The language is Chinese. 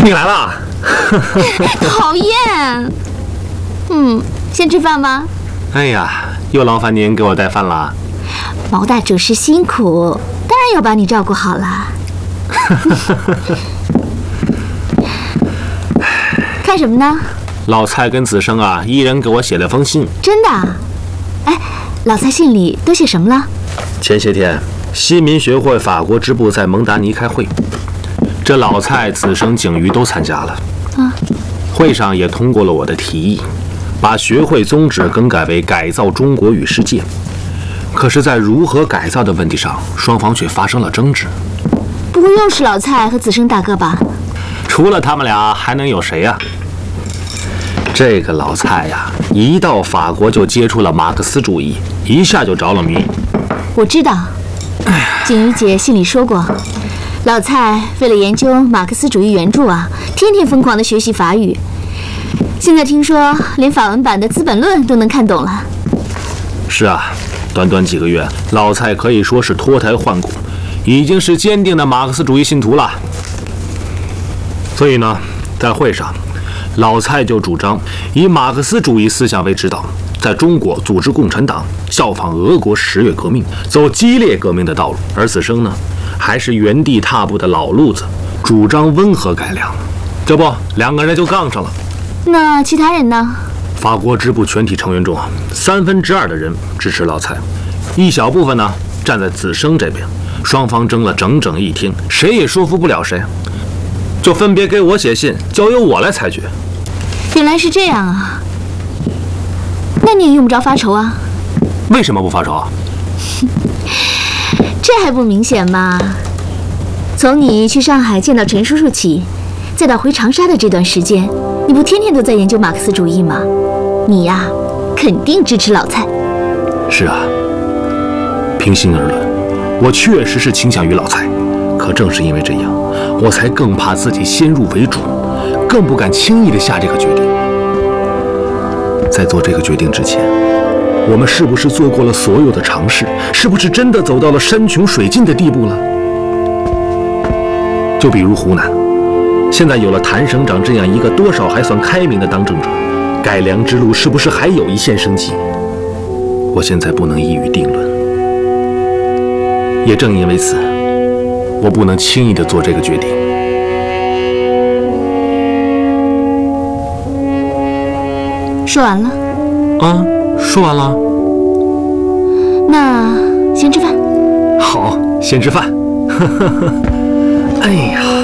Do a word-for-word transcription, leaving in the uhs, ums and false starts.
你来啦！ 讨厌。嗯，先吃饭吗？ 哎呀，又劳烦您给我带饭了。 毛大主事辛苦，当然要把你照顾好了。看什么呢？ 老蔡跟子生啊，一人给我写了封信。 真的？哎，老蔡信里都写什么了？ 前些天，西民学会法国支部在蒙达尼开会，这老蔡、子生、景瑜都参加了。啊，会上也通过了我的提议，把学会宗旨更改为改造中国与世界。可是，在如何改造的问题上，双方却发生了争执。 不会又是老蔡和子生大哥吧？ 除了他们俩，还能有谁呀？这个老蔡呀，一到法国就接触了马克思主义，一下就着了迷。 我知道，景瑜姐信里说过，老蔡为了研究马克思主义原著啊，天天疯狂地学习法语。现在听说连法文版的《资本论》都能看懂了。 是啊，短短几个月，老蔡可以说是脱胎换骨，已经是坚定的马克思主义信徒了。所以呢，在会上，老蔡就主张以马克思主义思想为指导，在中国组织共产党，效仿俄国十月革命，走激烈革命的道路。而子生呢，还是原地踏步的老路子，主张温和改良。这不，两个人就杠上了。 那其他人呢？ 法国支部全体成员中，三分之二的人支持老蔡，一小部分呢站在子生这边。双方争了整整一天，谁也说服不了谁，就分别给我写信，交由我来裁决。 原来是这样啊，那你也用不着发愁啊。 为什么不发愁啊？ 这还不明显吗？从你去上海见到陈叔叔起，再到回长沙的这段时间，你不天天都在研究马克思主义吗？你呀，肯定支持老蔡。 是啊，平心而论，我确实是倾向于老蔡。可正是因为这样，我才更怕自己先入为主，更不敢轻易地下这个决定。在做这个决定之前，我们是不是做过了所有的尝试？是不是真的走到了山穷水尽的地步了？就比如湖南，现在有了谭省长这样一个多少还算开明的当政者，改良之路是不是还有一线生机？我现在不能一语定论。也正因为此，我不能轻易地做这个决定。 说完了？ 啊，说完了。 那先吃饭。 好，先吃饭。哎呀。